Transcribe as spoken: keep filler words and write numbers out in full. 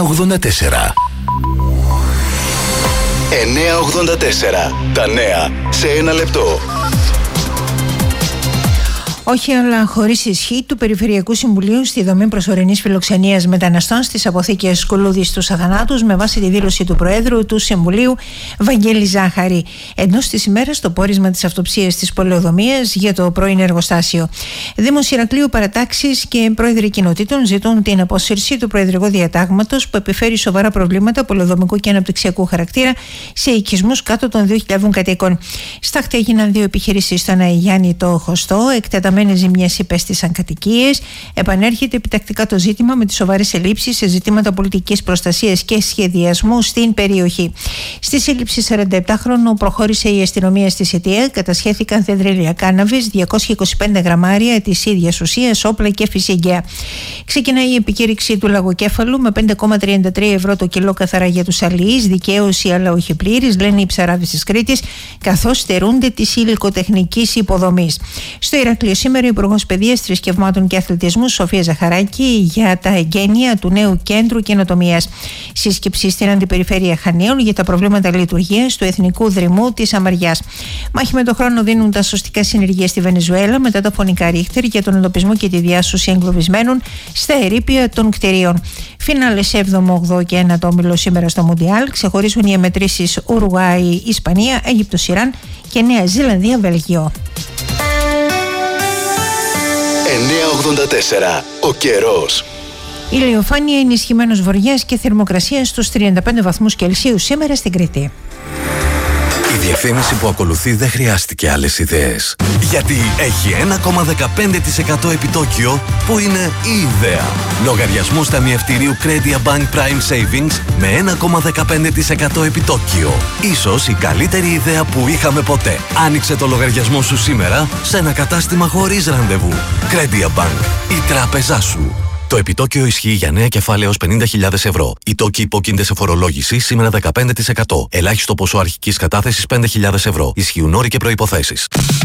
ογδόντα τέσσερα. εννιακόσια ογδόντα τέσσερα. Τα νέα σε ένα λεπτό. Όχι, αλλά χωρίς ισχύ του Περιφερειακού Συμβουλίου στη δομή προσωρινής φιλοξενίας μεταναστών στις αποθήκες Κουλούδης στους Αθανάτους, με βάση τη δήλωση του Προέδρου του Συμβουλίου, Βαγγέλη Ζάχαρη, εντός της ημέρας το πόρισμα της αυτοψίας της πολεοδομίας για το πρώην εργοστάσιο. Δήμος Ηρακλείου, παρατάξεις και πρόεδροι κοινοτήτων ζητούν την απόσυρση του Προεδρικού Διατάγματος που επιφέρει σοβαρά προβλήματα πολεοδομικού και αναπτυξιακού χαρακτήρα σε οικισμούς κάτω των δύο χιλιάδων κατοίκων. Στάχτη έγιναν δύο επιχειρήσεις στον Αϊγιάννη το Χωστό, εκτεταμένες ζημιές υπέστησαν κατοικίες. Επανέρχεται επιτακτικά το ζήτημα με τις σοβαρές ελλείψεις σε ζητήματα πολιτικής προστασίας και σχεδιασμού στην περιοχή. Στη σύλληψη σαρανταεπτάχρονου προχώρησε η αστυνομία στη Σιτία. Κατασχέθηκαν δεντρέλια κάναβης, διακόσια είκοσι πέντε γραμμάρια της ίδιας ουσίας, όπλα και φυσίγγια. Ξεκινάει η επικήρυξη του λαγοκέφαλου με πέντε κόμμα τριάντα τρία ευρώ το κιλό καθαρά για τους αλληλείς. Δικαίωση, αλλά όχι πλήρης, λένε οι ψαράδες της Κρήτης, καθώς στερούνται της υλικοτεχνικής υποδομής. Στο Ηράκλειο σήμερα, ο Υπουργός Παιδείας, Θρησκευμάτων και Αθλητισμού Σοφία Ζαχαράκη για τα εγγένεια του νέου κέντρου καινοτομίας. Σύσκεψη στην Αντιπεριφέρεια Χανίων για τα προβλήματα λειτουργίας του Εθνικού Δρυμού της Αμαριάς. Μάχη με τον χρόνο δίνουν τα σωστικά συνεργεία στη Βενεζουέλα μετά τα φωνικά ρίχτερ για τον εντοπισμό και τη διάσωση εγκλωβισμένων στα ερείπια των κτηρίων. Φινάλε σε έβδομο, όγδοο και ένατο όμιλο σήμερα στο Μουντιάλ. Ξεχωρίζουν οι μετρήσεις Ουρουγουάη, Ισπανία, Αίγυπτος, Ιράν και Νέα Ζηλανδία, Βελγίο. εννιακόσια ογδόντα τέσσερα. Ο καιρός. Ηλιοφάνεια, ενισχυμένος βοριάς και θερμοκρασία στους τριάντα πέντε βαθμούς Κελσίου σήμερα στην Κρήτη. Η διαφήμιση που ακολουθεί δεν χρειάστηκε άλλες ιδέες. Γιατί έχει ένα κόμμα δεκαπέντε τοις εκατό επιτόκιο που είναι η ιδέα. Λογαριασμού ταμιευτηρίου Credia Bank Prime Savings με ένα κόμμα δεκαπέντε τοις εκατό επιτόκιο. Ίσως η καλύτερη ιδέα που είχαμε ποτέ. Άνοιξε το λογαριασμό σου σήμερα σε ένα κατάστημα χωρίς ραντεβού. Credia Bank, η τράπεζά σου. Το επιτόκιο ισχύει για νέα κεφάλαια έως πενήντα χιλιάδες ευρώ. Οι τόκοι υπόκεινται σε φορολόγηση σήμερα δεκαπέντε τοις εκατό. Ελάχιστο ποσό αρχικής κατάθεσης πέντε χιλιάδες ευρώ. Ισχύουν όροι και προϋποθέσεις.